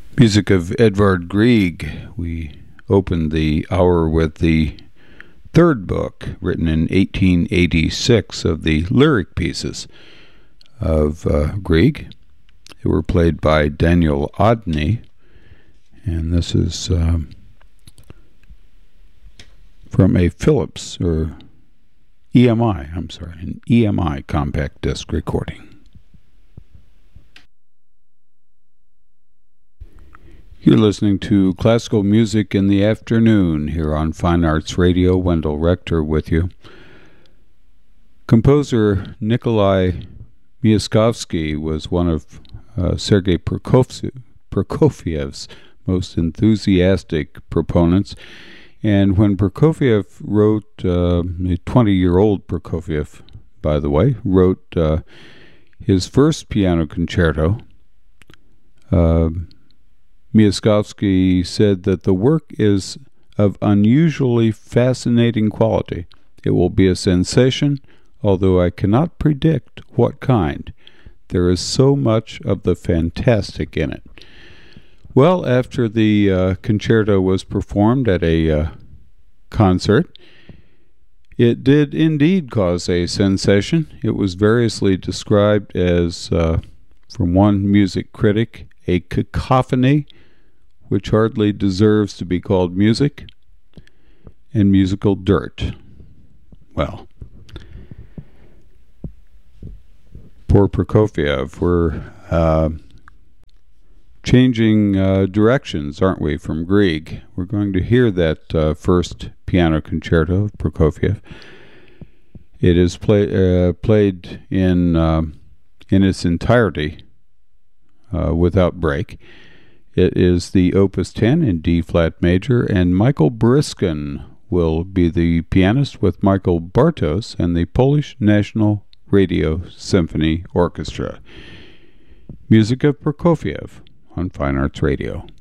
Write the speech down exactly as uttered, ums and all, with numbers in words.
Music of Edvard Grieg. We opened the hour with the third book, written in eighteen eighty-six, of the lyric pieces of uh, Grieg. They were played by Daniel Odney, and this is um, from a Philips, or E M I, I'm sorry, an E M I compact disc recording. You're listening to Classical Music in the Afternoon here on Fine Arts Radio. Wendell Rector with you. Composer Nikolai Myaskovsky was one of uh, Sergei Prokofiev, Prokofiev's most enthusiastic proponents. And when Prokofiev wrote, uh, a twenty-year-old Prokofiev, by the way, wrote uh, his first piano concerto, uh, Myaskovsky said that the work is of unusually fascinating quality. It will be a sensation, although I cannot predict what kind. There is so much of the fantastic in it. Well, after the uh, concerto was performed at a uh, concert, it did indeed cause a sensation. It was variously described as, uh, from one music critic, a cacophony which hardly deserves to be called music, and musical dirt. Well, poor Prokofiev. We're uh, changing uh, directions, aren't we, from Grieg? We're going to hear that uh, first piano concerto of Prokofiev. It is play, uh, played in uh, in its entirety uh, without break. It is the Opus ten in D-flat major, and Michael Briskin will be the pianist with Michael Bartos and the Polish National Radio Symphony Orchestra. Music of Prokofiev on Fine Arts Radio.